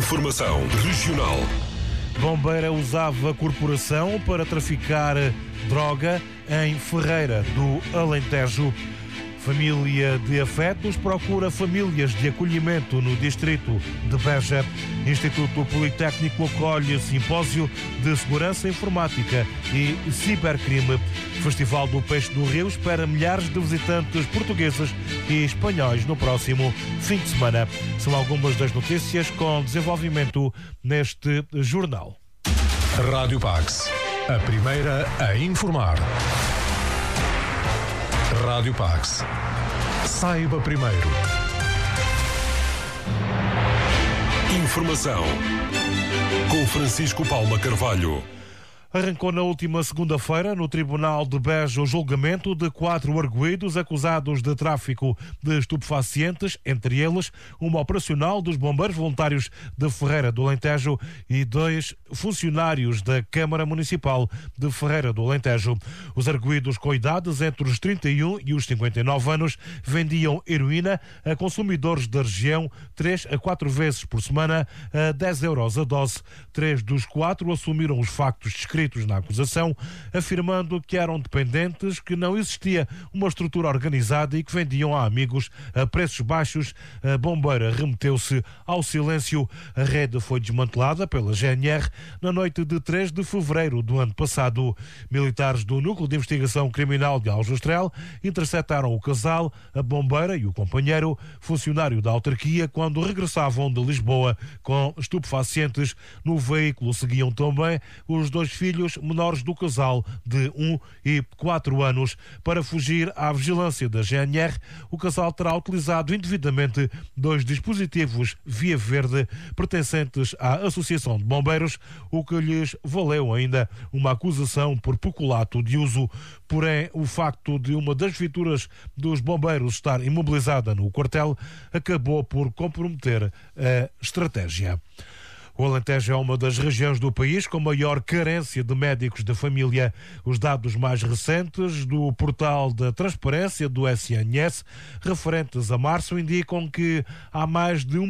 Informação regional. Bombeira usava corporação para traficar droga em Ferreira do Alentejo. Família de afetos procura famílias de acolhimento no distrito de Beja. Instituto Politécnico acolhe simpósio de segurança informática e cibercrime. Festival do Peixe do Rio espera milhares de visitantes portugueses e espanhóis no próximo fim de semana. São algumas das notícias com desenvolvimento neste jornal. Rádio Pax, a primeira a informar. Rádio Pax. Saiba primeiro. Informação com Francisco Palma Carvalho. Arrancou na última segunda-feira no Tribunal de Beja o julgamento de 4 arguidos acusados de tráfico de estupefacientes, entre eles uma operacional dos Bombeiros Voluntários de Ferreira do Alentejo e 2 funcionários da Câmara Municipal de Ferreira do Alentejo. Os arguidos com idades entre os 31 e os 59 anos vendiam heroína a consumidores da região 3 a 4 vezes por semana a 10 euros a dose. 3 dos 4 assumiram os factos descritos na acusação, afirmando que eram dependentes, que não existia uma estrutura organizada e que vendiam a amigos a preços baixos. A bombeira remeteu-se ao silêncio. A rede foi desmantelada pela GNR na noite de 3 de fevereiro do ano passado. Militares do Núcleo de Investigação Criminal de Aljustrel interceptaram o casal, a bombeira e o companheiro, funcionário da autarquia, quando regressavam de Lisboa com estupefacientes. No veículo seguiam também os 2 filhos menores do casal de 1 e 4 anos. Para fugir à vigilância da GNR, o casal terá utilizado indevidamente 2 dispositivos via verde pertencentes à Associação de Bombeiros, o que lhes valeu ainda uma acusação por peculato de uso. Porém, o facto de uma das viaturas dos bombeiros estar imobilizada no quartel acabou por comprometer a estratégia. O Alentejo é uma das regiões do país com maior carência de médicos de família. Os dados mais recentes do portal da transparência do SNS, referentes a março, indicam que há mais de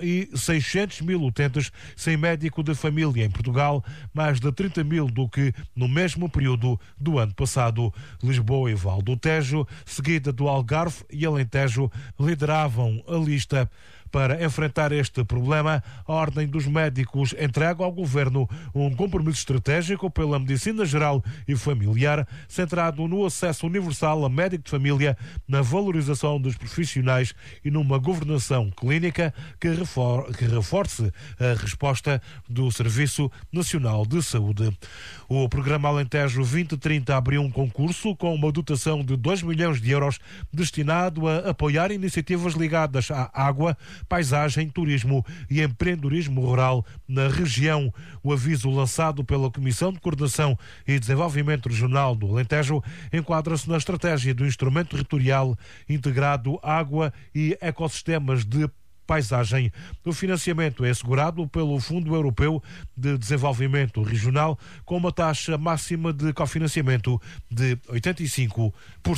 1.600.000 utentes sem médico de família em Portugal, mais de 30.000 do que no mesmo período do ano passado. Lisboa e Val do Tejo, seguida do Algarve e Alentejo, lideravam a lista. Para enfrentar este problema, a Ordem dos Médicos entrega ao Governo um compromisso estratégico pela medicina geral e familiar, centrado no acesso universal a médico de família, na valorização dos profissionais e numa governação clínica que reforce a resposta do Serviço Nacional de Saúde. O Programa Alentejo 2030 abriu um concurso com uma dotação de 2 milhões de euros destinado a apoiar iniciativas ligadas à água, paisagem, turismo e empreendedorismo rural na região. O aviso lançado pela Comissão de Coordenação e Desenvolvimento Regional do Alentejo enquadra-se na estratégia do Instrumento Territorial Integrado Água e Ecossistemas de Paisagem. O financiamento é assegurado pelo Fundo Europeu de Desenvolvimento Regional com uma taxa máxima de cofinanciamento de 85%.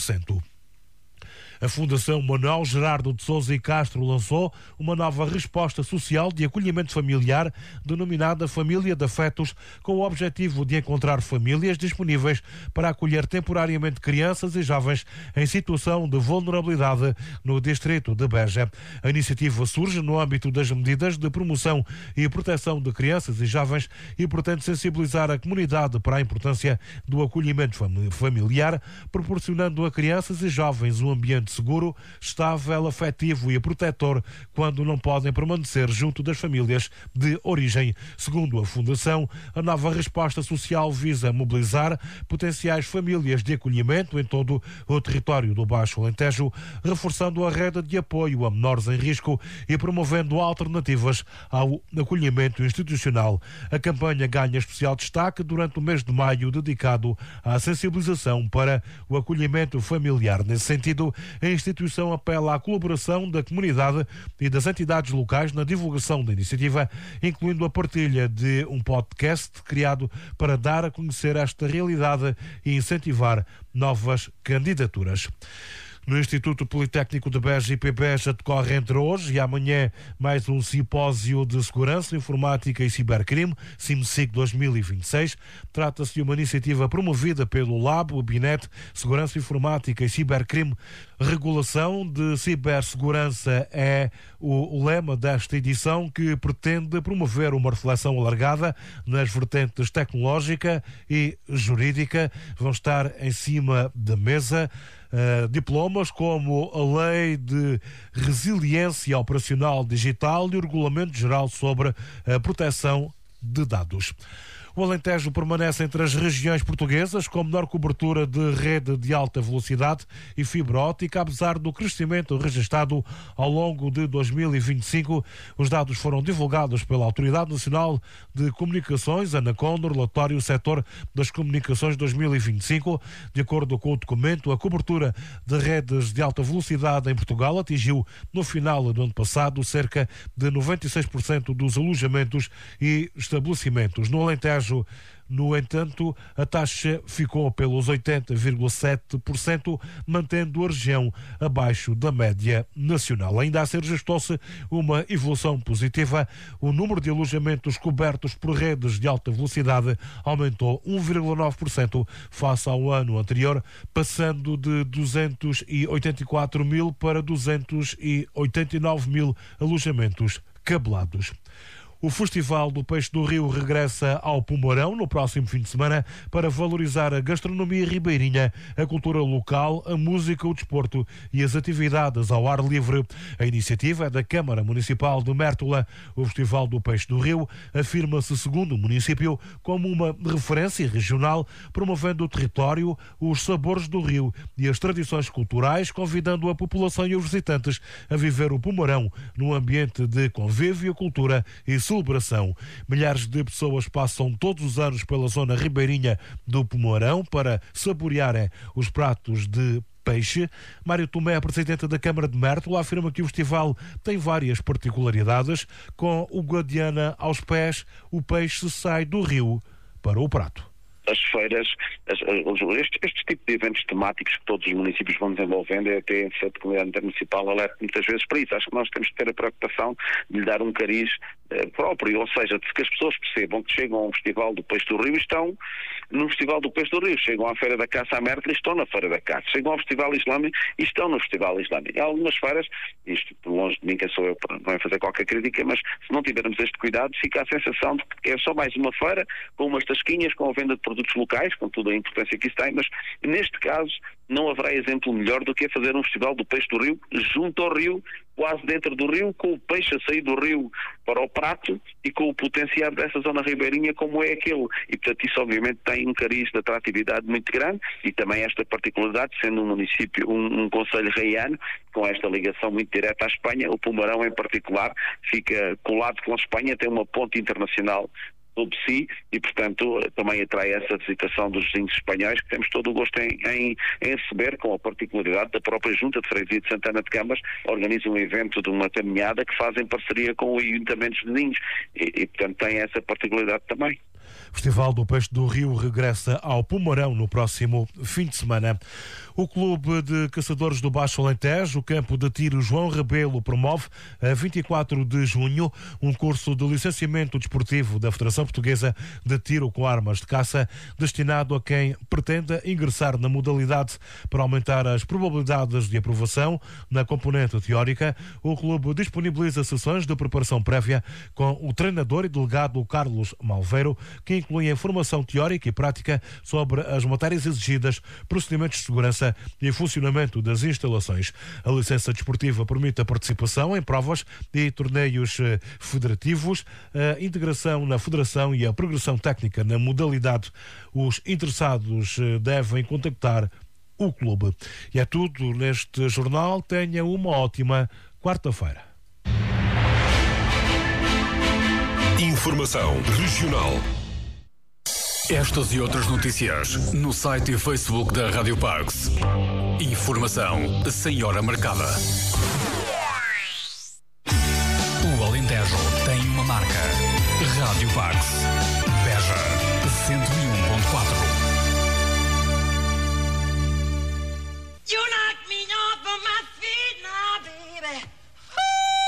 A Fundação Manuel Gerardo de Sousa e Castro lançou uma nova resposta social de acolhimento familiar denominada Família de Afetos, com o objetivo de encontrar famílias disponíveis para acolher temporariamente crianças e jovens em situação de vulnerabilidade no distrito de Beja. A iniciativa surge no âmbito das medidas de promoção e proteção de crianças e jovens e pretende sensibilizar a comunidade para a importância do acolhimento familiar, proporcionando a crianças e jovens um ambiente seguro, estável, afetivo e protetor quando não podem permanecer junto das famílias de origem. Segundo a Fundação, a nova resposta social visa mobilizar potenciais famílias de acolhimento em todo o território do Baixo Alentejo, reforçando a rede de apoio a menores em risco e promovendo alternativas ao acolhimento institucional. A campanha ganha especial destaque durante o mês de maio, dedicado à sensibilização para o acolhimento familiar. Nesse sentido, a instituição apela à colaboração da comunidade e das entidades locais na divulgação da iniciativa, incluindo a partilha de um podcast criado para dar a conhecer esta realidade e incentivar novas candidaturas. No Instituto Politécnico de Beja e Beja decorre entre hoje e amanhã mais um simpósio de segurança, informática e cibercrime, CIMSIC 2026. Trata-se de uma iniciativa promovida pelo LAB, o BINET, Segurança Informática e Cibercrime. Regulação de cibersegurança é o lema desta edição, que pretende promover uma reflexão alargada nas vertentes tecnológica e jurídica. Vão estar em cima da mesa diplomas como a Lei de Resiliência Operacional Digital e o Regulamento Geral sobre a Proteção de Dados. O Alentejo permanece entre as regiões portuguesas com menor cobertura de rede de alta velocidade e fibra óptica, apesar do crescimento registado ao longo de 2025. Os dados foram divulgados pela Autoridade Nacional de Comunicações, ANACOM, no relatório Setor das Comunicações 2025. De acordo com o documento, a cobertura de redes de alta velocidade em Portugal atingiu, no final do ano passado, cerca de 96% dos alojamentos e estabelecimentos. No Alentejo, no entanto, a taxa ficou pelos 80,7%, mantendo a região abaixo da média nacional. Ainda assim, registrou-se uma evolução positiva. O número de alojamentos cobertos por redes de alta velocidade aumentou 1,9% face ao ano anterior, passando de 284 mil para 289 mil alojamentos cabelados. O Festival do Peixe do Rio regressa ao Pumarão no próximo fim de semana para valorizar a gastronomia ribeirinha, a cultura local, a música, o desporto e as atividades ao ar livre. A iniciativa é da Câmara Municipal de Mértola. O Festival do Peixe do Rio afirma-se, segundo o município, como uma referência regional, promovendo o território, os sabores do rio e as tradições culturais, convidando a população e os visitantes a viver o Pumarão num ambiente de convívio, cultura e celebração. Milhares de pessoas passam todos os anos pela zona ribeirinha do Pumarão para saborearem os pratos de peixe. Mário Tomé, presidente da Câmara de Mértola, afirma que o festival tem várias particularidades. Com o Guadiana aos pés, o peixe sai do rio para o prato. As feiras, este tipo de eventos temáticos que todos os municípios vão desenvolvendo, é até a comunidade intermunicipal alerta muitas vezes para isso. Acho que nós temos que ter a preocupação de lhe dar um cariz próprio, ou seja, de que as pessoas percebam que chegam a um Festival do Peixe do Rio e estão no Festival do Peixe do Rio, chegam à Feira da Caça à Mértola e estão na Feira da Caça, chegam ao Festival Islâmico e estão no Festival Islâmico. Há algumas feiras, isto longe de mim, quem sou eu para não fazer qualquer crítica, mas se não tivermos este cuidado, fica a sensação de que é só mais uma feira com umas tasquinhas, com a venda de produtos locais, com toda a importância que isso tem, mas neste caso não haverá exemplo melhor do que fazer um Festival do Peixe do Rio junto ao rio, quase dentro do rio, com o peixe a sair do rio para o prato e com o potenciar dessa zona ribeirinha como é aquele. E portanto isso obviamente tem um cariz de atratividade muito grande e também esta particularidade, sendo um município, um concelho reiano, com esta ligação muito direta à Espanha, o Pumarão em particular fica colado com a Espanha, tem uma ponte internacional sobre si e, portanto, também atrai essa visitação dos vizinhos espanhóis, que temos todo o gosto em receber, com a particularidade da própria Junta de Freguesia de Santana de Câmara, organiza um evento de uma caminhada que faz em parceria com o Ayuntamentos vizinhos e, portanto, tem essa particularidade também. O Festival do Peixe do Rio regressa ao Pumarão no próximo fim de semana. O Clube de Caçadores do Baixo Alentejo, o Campo de Tiro João Rebelo, promove a 24 de junho um curso de licenciamento desportivo da Federação Portuguesa de Tiro com Armas de Caça, destinado a quem pretenda ingressar na modalidade. Para aumentar as probabilidades de aprovação na componente teórica, o clube disponibiliza sessões de preparação prévia com o treinador e delegado Carlos Malveiro, que incluem a formação teórica e prática sobre as matérias exigidas, procedimentos de segurança e funcionamento das instalações. A licença desportiva permite a participação em provas e torneios federativos, a integração na federação e a progressão técnica na modalidade. Os interessados devem contactar o clube. E é tudo neste jornal. Tenha uma ótima quarta-feira. Informação regional. Estas e outras notícias no site e Facebook da Rádio Pax. Informação sem hora marcada. O Alentejo tem uma marca. Rádio Pax.